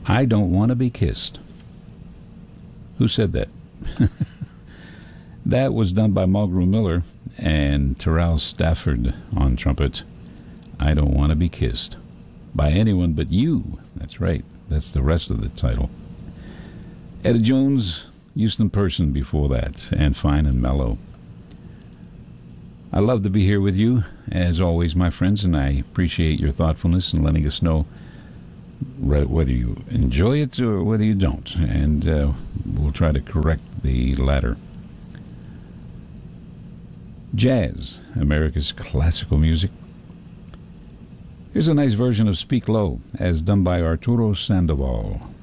I Don't Want to Be Kissed. Who said that? That was done by Mulgrew Miller and Terrell Stafford on trumpet. I Don't Want to Be Kissed. By anyone but you. That's right. That's the rest of the title. Etta Jones, Houston Person before that, and Fine and Mellow. I love to be here with you, as always, my friends, and I appreciate your thoughtfulness and letting us know whether you enjoy it or whether you don't, and we'll try to correct the latter. Jazz, America's classical music. Here's a nice version of Speak Low, as done by Arturo Sandoval.